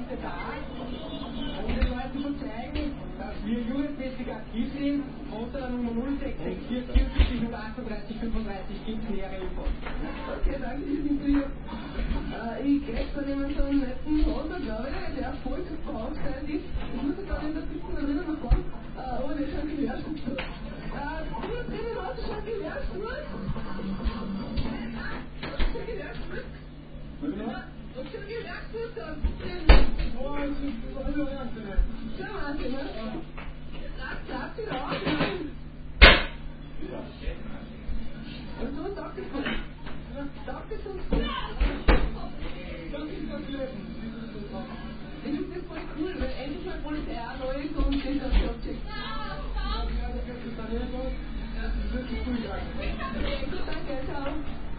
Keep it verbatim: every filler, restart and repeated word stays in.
heute da, um den Leuten zu zeigen, dass wir jugendmäßig aktiv sind. Unter der Nummer null sechs sechs vier vierundvierzig null achtunddreißig fünfunddreißig gibt es nähere Infos. Okay, danke für das Interview. Äh, ich krieg da jemand so einen netten Rosa, glaube ich, der voll verkaufsfeit ist. Ich muss jetzt auch in der Sitzung drinnen noch kommen, äh, aber der schon gelehrt ist. Äh, du drinnen hast du schon gelehrt, du? Schon gelehrt, du? Und schon gelehrt, du? Oh, das ist doch eine Variante, ne? Schau mal, ne? Sag sie raus, nein. Und so sagt es uns. Sagt es uns. Das ist das Leben. Ich finde das voll cool, weil endlich mal Polizei auch neu ist und den das abcheckt. Ja, das ist das Leben. Das ist wirklich cool, ja. Danke, ciao.